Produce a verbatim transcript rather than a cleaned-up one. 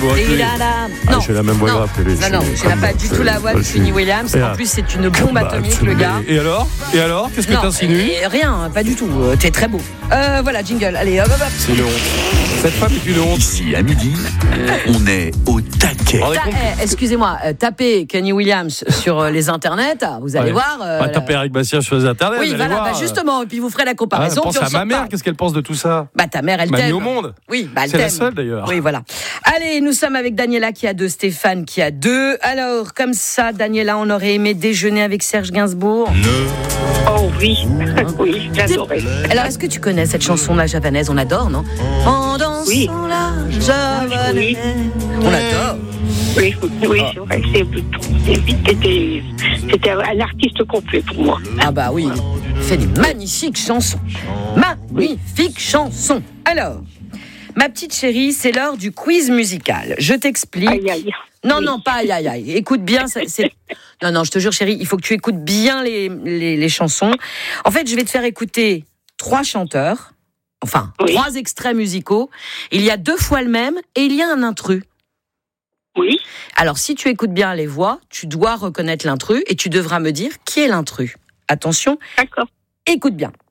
voix que lui. Ah, non, j'ai la même voix non, grave que lui. Non, non, tu n'as pas du tout la voix de Sweeney Williams. En plus, c'est une bombe atomique, le gars. Et alors Et alors Qu'est-ce que t'insinues ? Rien, pas du tout. T'es très beau. Euh, voilà, jingle. Allez, hop, hop, hop. C'est une honte. Cette femme est une honte. Ici, à midi, on est au taquet. Ta- eh, excusez-moi, euh, tapez Kenny Williams sur euh, les internets, vous allez ouais. voir. Euh, bah, tapez Eric Bastien sur les internets. Oui, voilà, voir, bah, justement, et puis vous ferez la comparaison. Ah, pense à ma mère, pas. qu'est-ce qu'elle pense de tout ça ? Bah, ta mère, elle m'a t'aime. mis au monde. Oui, bah, elle c'est t'aime. la seule d'ailleurs. Oui, voilà. Allez, nous sommes avec Daniela qui a deux, Stéphane qui a deux. Alors, comme ça, Daniela, on aurait aimé déjeuner avec Serge Gainsbourg. Oh oui, oui, j'adorais. Alors, est-ce que tu connais cette chanson, La Javanaise ? On adore, non ? En dansant Oui. la Javanaise. Oui. On adore. Oui, oui, c'est vrai. C'est, c'est, c'était, c'était un artiste complet pour moi. Ah bah oui, il fait des magnifiques chansons. Magnifiques chansons. Alors, ma petite chérie, c'est l'heure du quiz musical. Je t'explique. Aïe, aïe. Non, Oui. non, pas aïe, aïe, aïe. Écoute bien. C'est, c'est... Non, non, je te jure, chérie, il faut que tu écoutes bien les, les, les chansons. En fait, je vais te faire écouter trois chanteurs, enfin, Oui. trois extraits musicaux. Il y a deux fois le même et il y a un intrus. Oui, Alors, si tu écoutes bien les voix, tu dois reconnaître l'intrus et tu devras me dire qui est l'intrus. Attention, d'accord. écoute bien.